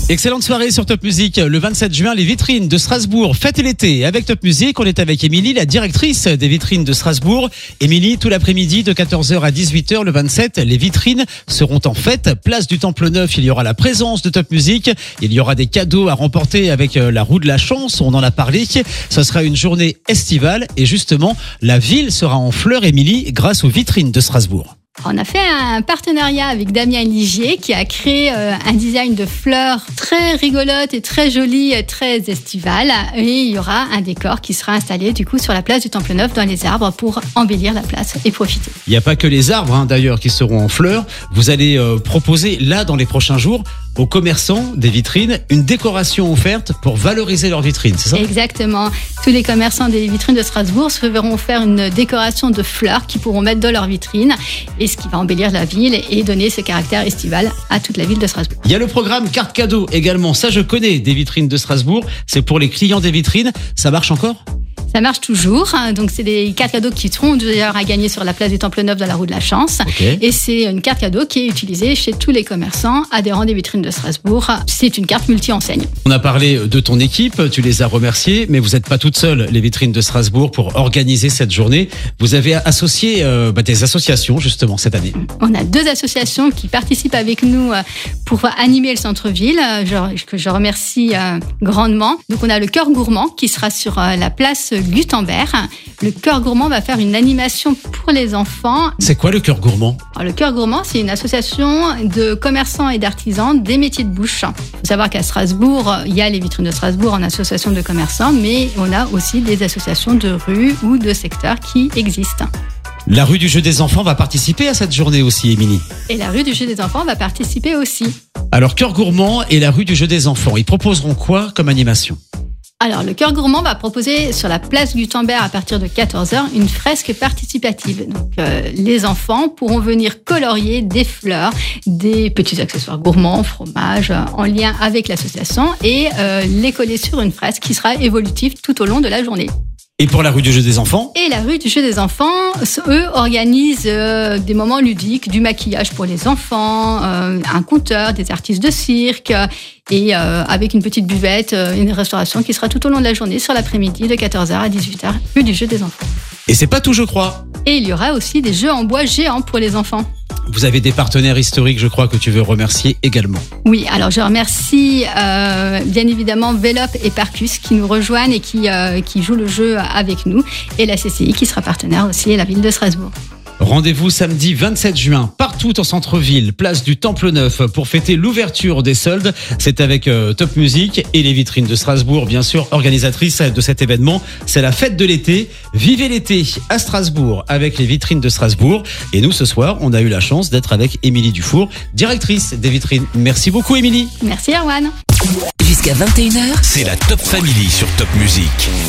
Excellente soirée sur Top Music. Le 27 juin, les vitrines de Strasbourg fêtent l'été. Avec Top Music, on est avec Émilie, la directrice des vitrines de Strasbourg. Émilie, tout l'après-midi de 14h à 18h le 27, les vitrines seront en fête. Place du Temple Neuf, il y aura la présence de Top Music. Il y aura des cadeaux à remporter avec la roue de la chance. On en a parlé. Ce sera une journée estivale et justement, la ville sera en fleurs, Émilie, grâce aux vitrines de Strasbourg. On a fait un partenariat avec Damien Ligier qui a créé un design de fleurs très rigolote et très jolie, très estivale. Et il y aura un décor qui sera installé du coup sur la place du Temple Neuf dans les arbres pour embellir la place et profiter. Il n'y a pas que les arbres d'ailleurs qui seront en fleurs. Vous allez proposer là dans les prochains jours aux commerçants des vitrines une décoration offerte pour valoriser leurs vitrines, c'est ça ? Exactement. Tous les commerçants des vitrines de Strasbourg se verront faire une décoration de fleurs qu'ils pourront mettre dans leurs vitrines et ce qui va embellir la ville et donner ce caractère estival à toute la ville de Strasbourg. Il y a le programme carte cadeau également. Ça, je connais des vitrines de Strasbourg. C'est pour les clients des vitrines. Ça marche encore ? Ça marche toujours. Donc, c'est des cartes cadeaux qui seront d'ailleurs à gagner sur la place du Temple Neuf dans la roue de la chance. Okay. Et c'est une carte cadeau qui est utilisée chez tous les commerçants adhérents des vitrines de Strasbourg. C'est une carte multi-enseigne. On a parlé de ton équipe, tu les as remerciés, mais vous n'êtes pas toute seule, les vitrines de Strasbourg, pour organiser cette journée. Vous avez associé des associations justement cette année. On a 2 associations qui participent avec nous pour animer le centre-ville, que je remercie grandement. Donc, on a le Cœur Gourmand qui sera sur la place Gutenberg. Le Cœur Gourmand va faire une animation pour les enfants. C'est quoi le Cœur Gourmand ? Alors, le Cœur Gourmand, c'est une association de commerçants et d'artisans des métiers de bouche. Il faut savoir qu'à Strasbourg, il y a les vitrines de Strasbourg en association de commerçants, mais on a aussi des associations de rue ou de secteurs qui existent. La rue du jeu des enfants va participer à cette journée aussi, Émilie. Et la rue du jeu des enfants va participer aussi. Alors, Cœur Gourmand et la rue du jeu des enfants, ils proposeront quoi comme animation ? Alors, le Cœur Gourmand va proposer sur la place Gutenberg à partir de 14h une fresque participative. Donc, les enfants pourront venir colorier des fleurs, des petits accessoires gourmands, fromage, en lien avec l'association et les coller sur une fresque qui sera évolutive tout au long de la journée. Et pour la rue du jeu des enfants ? Et la rue du jeu des enfants, eux organisent des moments ludiques, du maquillage pour les enfants, un conteur, des artistes de cirque et avec une petite buvette, une restauration qui sera tout au long de la journée sur l'après-midi de 14h à 18h, rue du jeu des enfants. Et c'est pas tout, je crois. Et il y aura aussi des jeux en bois géants pour les enfants. Vous avez des partenaires historiques, je crois, que tu veux remercier également. Oui, alors je remercie bien évidemment Vélop et Parcus qui nous rejoignent et qui jouent le jeu avec nous. Et la CCI qui sera partenaire aussi et la ville de Strasbourg. Rendez-vous samedi 27 juin, partout en centre-ville, place du Temple Neuf, pour fêter l'ouverture des soldes. C'est avec Top Music et les vitrines de Strasbourg, bien sûr, organisatrices de cet événement. C'est la fête de l'été. Vivez l'été à Strasbourg avec les vitrines de Strasbourg. Et nous, ce soir, on a eu la chance d'être avec Émilie Dufour, directrice des vitrines. Merci beaucoup, Émilie. Merci, Erwan. Jusqu'à 21h, c'est la Top Family sur Top Music.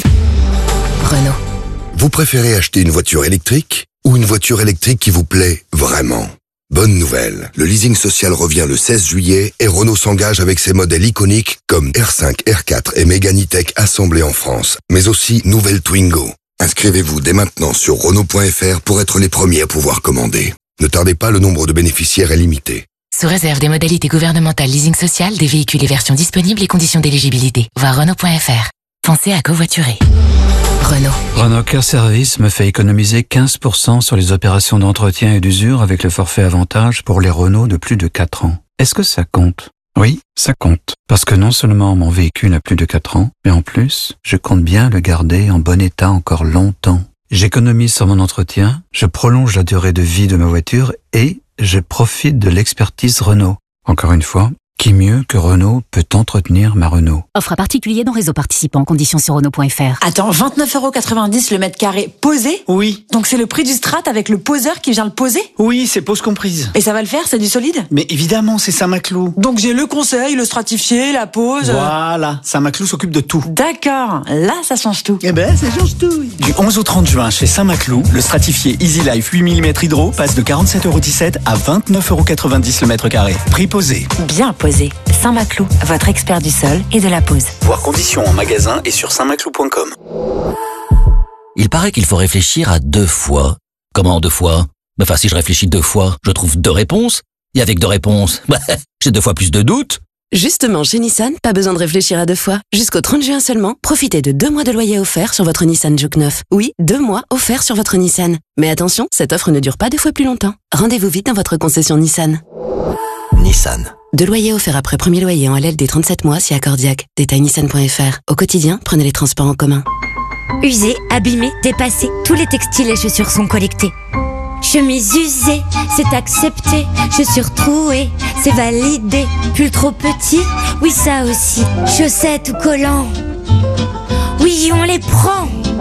Renault. Vous préférez acheter une voiture électrique ou une voiture électrique qui vous plaît vraiment ? Bonne nouvelle, le leasing social revient le 16 juillet et Renault s'engage avec ses modèles iconiques comme R5, R4 et Mégane E-Tech assemblés en France, mais aussi nouvelle Twingo. Inscrivez-vous dès maintenant sur Renault.fr pour être les premiers à pouvoir commander. Ne tardez pas, le nombre de bénéficiaires est limité. Sous réserve des modalités gouvernementales leasing social, des véhicules et versions disponibles et conditions d'éligibilité. Voir Renault.fr. Pensez à covoiturer. Renault. Renault Care Service me fait économiser 15% sur les opérations d'entretien et d'usure avec le forfait avantage pour les Renault de plus de 4 ans. Est-ce que ça compte ? Oui, ça compte. Parce que non seulement mon véhicule a plus de 4 ans, mais en plus, je compte bien le garder en bon état encore longtemps. J'économise sur mon entretien, je prolonge la durée de vie de ma voiture et je profite de l'expertise Renault. Encore une fois, qui mieux que Renault peut entretenir ma Renault ? Offre à particulier dans réseau participant, conditions sur Renault.fr. Attends, 29,90 € le mètre carré posé ? Oui. Donc c'est le prix du strat avec le poseur qui vient le poser ? Oui, c'est pose comprise. Et ça va le faire, c'est du solide ? Mais évidemment, c'est Saint-Maclou. Donc j'ai le conseil, le stratifié, la pose... Voilà, Saint-Maclou s'occupe de tout. D'accord, là ça change tout. Eh ben, ça change tout. Du 11 au 30 juin chez Saint-Maclou, le stratifié Easy Life 8 mm hydro passe de 47,17 € à 29,90 € le mètre carré. Prix posé. Bien posé. Saint-Maclou, votre expert du sol et de la pose. Voir conditions en magasin et sur saintmaclou.com. Il paraît qu'il faut réfléchir à 2 fois. Comment 2 fois ? Enfin, si je réfléchis 2 fois, je trouve 2 réponses. Et avec 2 réponses, j'ai 2 fois plus de doutes. Justement, chez Nissan, pas besoin de réfléchir à deux fois. Jusqu'au 30 juin seulement, profitez de 2 mois de loyer offert sur votre Nissan Juke 9. Oui, 2 mois offerts sur votre Nissan. Mais attention, cette offre ne dure pas 2 fois plus longtemps. Rendez-vous vite dans votre concession Nissan. Nissan. 2 loyers offerts après premier loyer en LLD 37 mois si accordiaque. Détail nissan.fr. Au quotidien, prenez les transports en commun. Usés, abîmés, dépassés, tous les textiles et chaussures sont collectés. Chemise usée, c'est accepté. Chaussures trouées, c'est validé. Pull trop petit, oui ça aussi. Chaussettes ou collants, oui on les prend.